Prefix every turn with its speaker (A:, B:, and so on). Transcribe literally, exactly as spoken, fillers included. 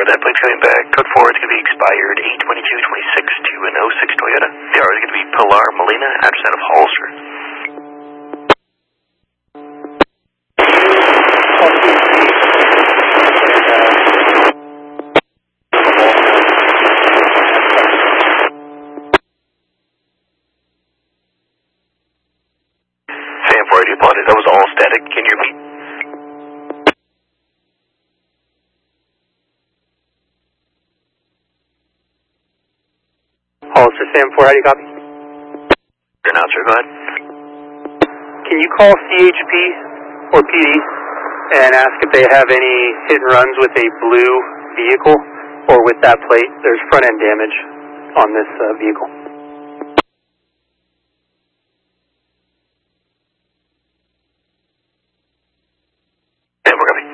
A: that plate's coming back. Code four, it's going to be expired eight twenty-two twenty-six to an oh six Toyota. The R is going to be Pilar Molina, address out of Hollister. Sam four, I do apologize. That was all static. Can you repeat?
B: Hollister Sam four, how do you copy?
A: You're an answer, go ahead.
B: Can you call C H P or P D and ask if they have any hit and runs with a blue vehicle or with that plate? There's front end damage on this uh, vehicle.
A: Sam four, copy.